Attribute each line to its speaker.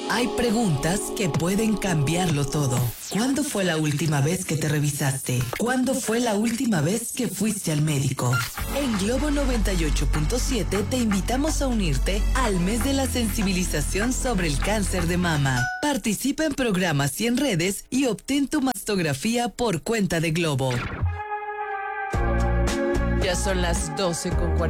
Speaker 1: Hay preguntas que pueden cambiarlo todo. ¿Cuándo fue la última vez que te revisaste? ¿Cuándo fue la última vez que fuiste al médico? En Globo 98.7 te invitamos a unirte al mes de la sensibilización sobre el cáncer de mama. Participa en programas y en redes y obtén tu mastografía por cuenta de Globo. Ya son las 12:40.